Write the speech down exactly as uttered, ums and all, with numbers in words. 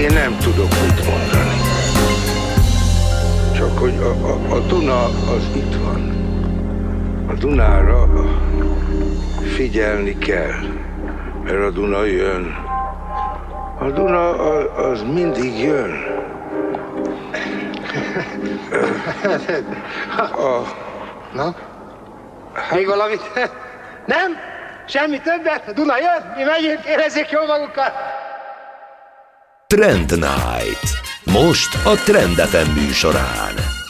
én nem tudok mit mondani. Csak hogy a, a, a Duna az itt van. A Dunára figyelni kell, mert a Duna jön. A Duna az mindig jön. A... Na? Még valamit? Nem? Semmi többet? A Duna jön? Mi megyünk, érezzék jól magukat! Trend Night. Most a Trend ef em műsorán.